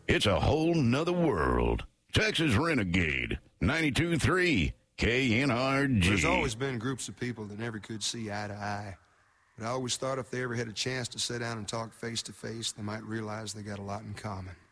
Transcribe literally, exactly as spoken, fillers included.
It's a whole nother world. Texas Renegade, ninety-two point three K N R G. There's always been groups of people that never could see eye to eye. But I always thought if they ever had a chance to sit down and talk face to face, they might realize they got a lot in common.